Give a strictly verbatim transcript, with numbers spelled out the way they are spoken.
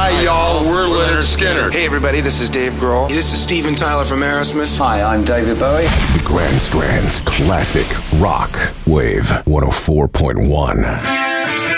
Hi, y'all. We're Lynyrd Skynyrd. Hey, everybody. This is Dave Grohl. This is Steven Tyler from Aerosmith. Hi, I'm David Bowie. The Grand Strand's classic rock wave one oh four point one.